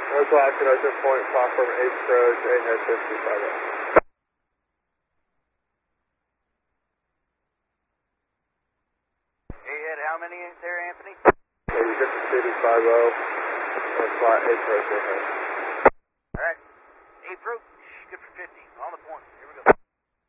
Local action, Ocean Point, platform 8 approach, 8 head 55. Ahead, how many is there, Anthony? Okay, you get the city 50, and flat 8 approach, 8 head. Alright, 8 approach, good for 50, on the point, here we go.